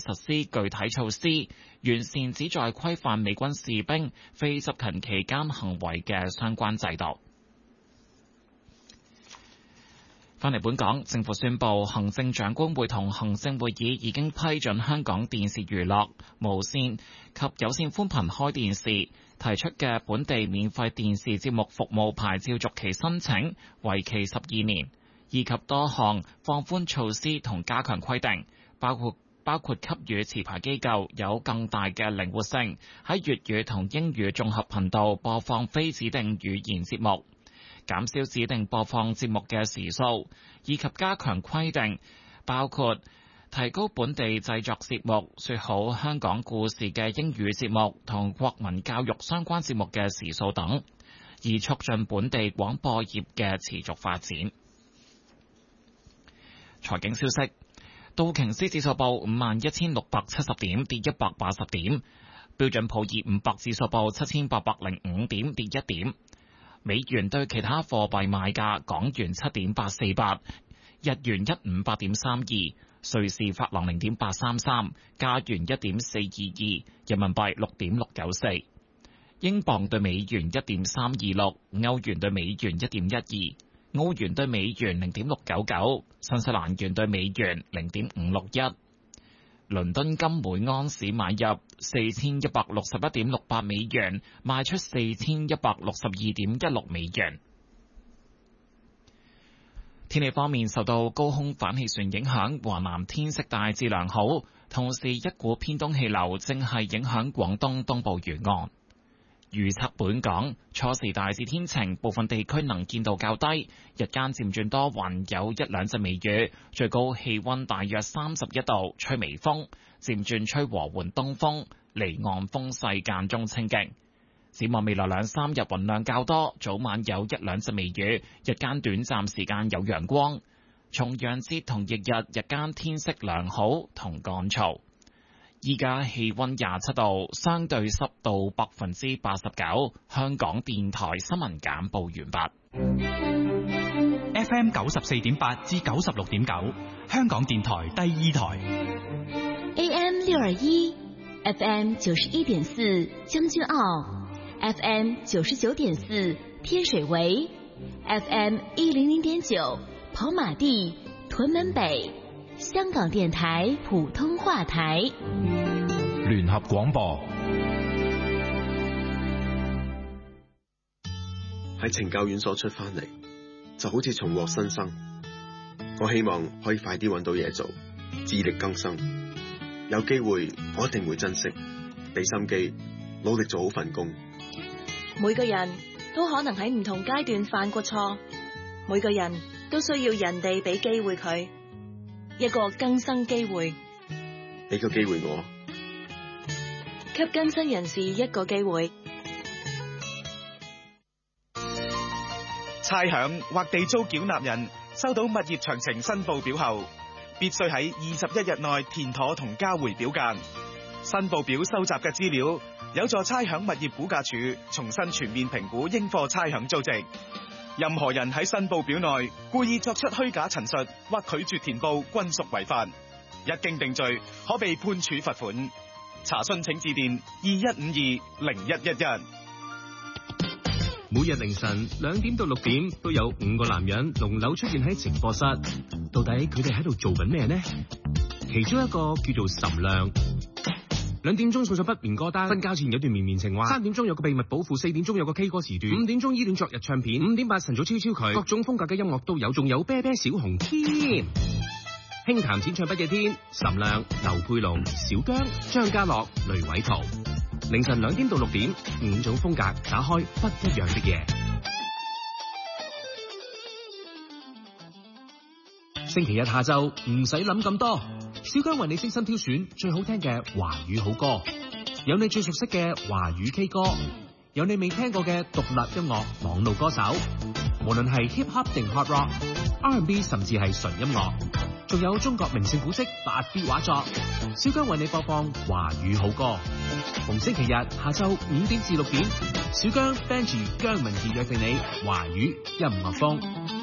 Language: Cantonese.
實施具體措施，完善旨在規範美軍士兵非執勤期間行為嘅相關制度。返嚟本港，政府宣布，行政長官會同行政會議已經批准香港電視娛樂、無線及有線寬頻開電視提出嘅本地免費電視節目服務牌照續期申請，為期12年，以及多項放寬措施同加強規定，包括給予持牌機構有更大嘅靈活性，喺粵語同英語綜合頻道播放非指定語言節目，減少指定播放節目嘅時數，以及加強規定，包括提高本地製作節目說好香港故事嘅英語節目同國民教育相關節目嘅時數等，以促進本地廣播業嘅持續發展。財經消息，道瓊斯指數報51,670點，跌180點；標準普爾500指數報7,805點，跌1點。美元對其他貨幣賣價：港元7.848，日元158.32，瑞士法郎0.833，加元1.422，人民幣6.694，英鎊對美元1.326，歐元對美元1.12，澳元對美元0.699，新西蘭元對美元0.561。倫敦金每盎司買入4161.68美元，賣出4162.16美元。天氣方面，受到高空反氣旋影響，華南天色大致良好，同時一股偏東氣流正係影響廣東東部沿岸。預測本港初時大致天晴，部分地區能見度較低，日間漸轉多雲，有一兩陣微雨，最高氣溫大約31度，吹微風，漸轉吹和緩東風，離岸風勢間中清勁。展望未來2-3日雲量較多，早晚有一兩陣微雨，日間短暫時間有陽光。重陽節同翌日日間天色良好同乾燥。依家氣溫27度，相對濕度89%。香港電台新聞簡報完畢。 FM 94.8至96.9，香港電台第2台。 AM 621 FM 91.4將軍澳 FM 99.4天水圍 FM 100.9跑馬地屯門北，香港電台普通話台。 聯合廣播。 喺懲教院所出翻嚟，就好似重獲新生。我希望可以快啲揾到嘢做，自力更生。有機會我一定會珍惜，俾心機，努力做好份工。 每個人都可能喺唔同階段犯過錯，每個人都需要人哋俾機會佢，一個更生機會。 俾個機會我， 給更生人士一個機會。 差餉或地租繳納人收到物業詳情申報表後，必須喺21日內填妥同交回表格。申報表收集嘅資料有助差餉物業估價署重新全面評估應課差餉租值。任何人喺申報表內故意作出虛假陳述或拒絕填報，均屬違法。一經定罪，可被判處罰款。查詢請致電21520111。 每日凌晨2點到6點都有5個男人輪流出現喺直播室，到底佢哋喺度做緊咩呢？其中一個叫做岑亮。2點鐘送上不眠歌單，瞓覺前有段綿綿情話，3點鐘有個秘密保護，4點鐘有個 K 歌時段，5點鐘依戀昨日唱片，5點8晨早超超佢，各種風格嘅音樂都有，仲有啤啤小紅天。輕談淺唱不夜天，岑亮、劉佩龍、小姜、張家樂、雷偉圖。凌晨2點到6點，5種風格打開不一樣的夜。星期日下晝唔使諗咁多，小姜為你精心挑選最好聽嘅華語好歌，有你最熟悉嘅華語 K 歌，有你未聽過嘅獨立音樂網路歌手，無論係 hip hop 定 hard rock、R&B 甚至係純音樂，仲有中國名勝古蹟8B 畫作，小姜為你播放華語好歌。逢星期日下晝5點至6點，小姜 Benji 姜文傑約定你華語音樂風。